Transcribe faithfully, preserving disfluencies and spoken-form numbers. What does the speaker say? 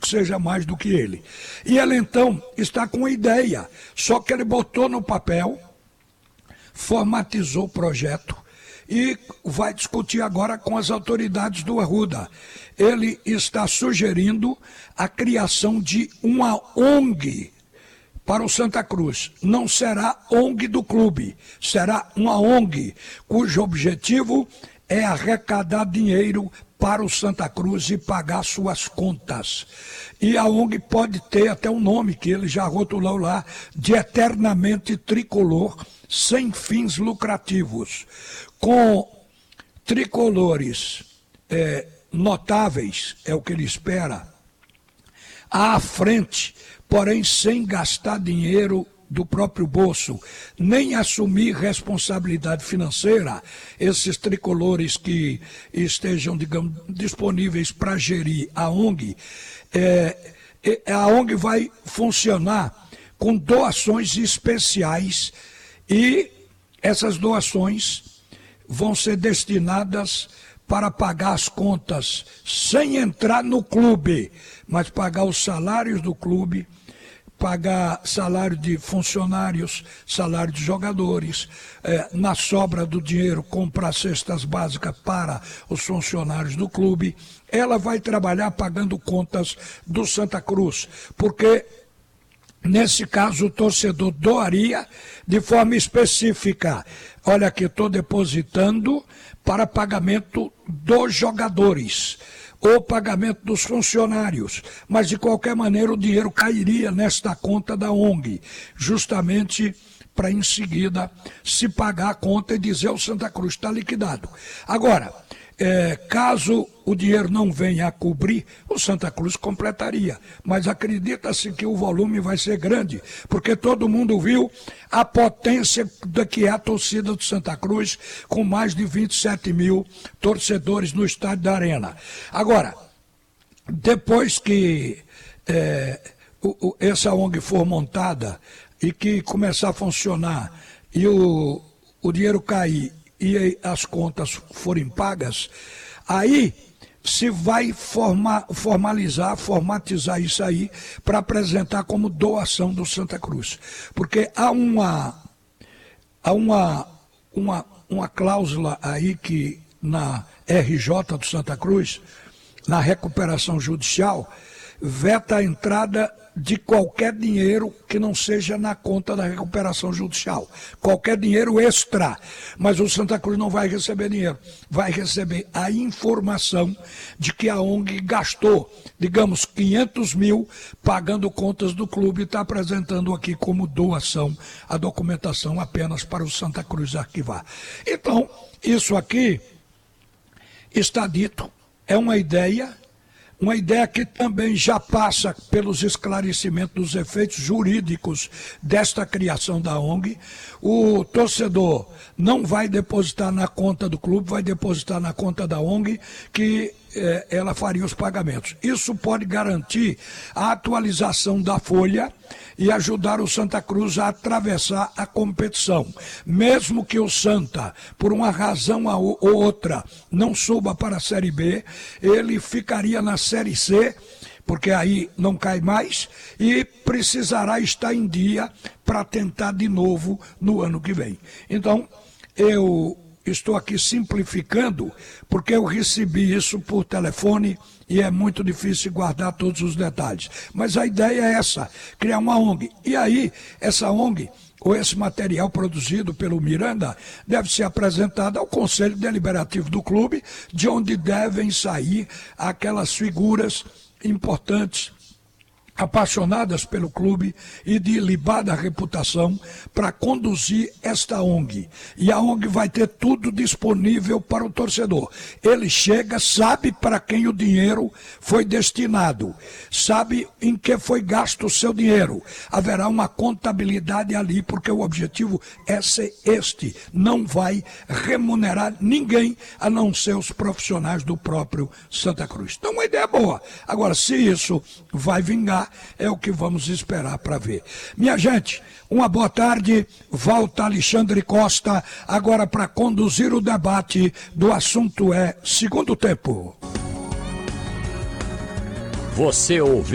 que seja mais do que ele. E ele então está com a ideia, só que ele botou no papel, formatizou o projeto e vai discutir agora com as autoridades do Arruda. Ele está sugerindo a criação de uma O N G para o Santa Cruz. Não será O N G do clube, será uma O N G cujo objetivo é arrecadar dinheiro para o Santa Cruz e pagar suas contas. E a O N G pode ter até um nome que ele já rotulou lá, de Eternamente Tricolor, sem fins lucrativos, com tricolores é, notáveis, é o que ele espera, à frente, porém sem gastar dinheiro do próprio bolso, nem assumir responsabilidade financeira. Esses tricolores que estejam, digamos, disponíveis para gerir a O N G, é, a O N G vai funcionar com doações especiais e essas doações vão ser destinadas para pagar as contas sem entrar no clube, mas pagar os salários do clube, pagar salário de funcionários, salário de jogadores, é, na sobra do dinheiro comprar cestas básicas para os funcionários do clube. Ela vai trabalhar pagando contas do Santa Cruz, porque nesse caso o torcedor doaria de forma específica. Olha aqui, estou depositando para pagamento dos jogadores ou pagamento dos funcionários, mas de qualquer maneira o dinheiro cairia nesta conta da O N G, justamente para em seguida se pagar a conta e dizer o Santa Cruz está liquidado. Agora, é, caso o dinheiro não venha a cobrir, o Santa Cruz completaria, mas acredita-se que o volume vai ser grande, porque todo mundo viu a potência da que é a torcida do Santa Cruz, com mais de vinte e sete mil torcedores no estádio da Arena. Agora, depois que é, o, o, essa O N G for montada e que começar a funcionar e o, o dinheiro cair e as contas forem pagas, aí se vai formar, formalizar, formatizar isso aí para apresentar como doação do Santa Cruz. Porque há uma, há uma, uma, uma cláusula aí que na R J do Santa Cruz, na recuperação judicial, veta a entrada de qualquer dinheiro que não seja na conta da recuperação judicial. Qualquer dinheiro extra. Mas o Santa Cruz não vai receber dinheiro. Vai receber a informação de que a O N G gastou, digamos, quinhentos mil pagando contas do clube e está apresentando aqui como doação a documentação apenas para o Santa Cruz arquivar. Então, isso aqui está dito, é uma ideia. Uma ideia que também já passa pelos esclarecimentos dos efeitos jurídicos desta criação da O N G. O torcedor não vai depositar na conta do clube, vai depositar na conta da O N G, que eh, ela faria os pagamentos. Isso pode garantir a atualização da folha e ajudar o Santa Cruz a atravessar a competição. Mesmo que o Santa, por uma razão ou outra, não suba para a Série B, ele ficaria na Série C, porque aí não cai mais, e precisará estar em dia para tentar de novo no ano que vem. Então, eu estou aqui simplificando, porque eu recebi isso por telefone e é muito difícil guardar todos os detalhes. Mas a ideia é essa, criar uma O N G. E aí, essa O N G, ou esse material produzido pelo Miranda, deve ser apresentado ao Conselho Deliberativo do clube, de onde devem sair aquelas figuras importantes, apaixonadas pelo clube e de ilibada reputação, para conduzir esta O N G. E a O N G vai ter tudo disponível para o torcedor. Ele chega, sabe para quem o dinheiro foi destinado, sabe em que foi gasto o seu dinheiro. Haverá uma contabilidade ali, porque o objetivo é ser este. Não vai remunerar ninguém, a não ser os profissionais do próprio Santa Cruz. Então, uma ideia boa. Agora, se isso vai vingar, é o que vamos esperar para ver. Minha gente, uma boa tarde. Volta Alexandre Costa agora para conduzir o debate do assunto é segundo tempo. Você ouviu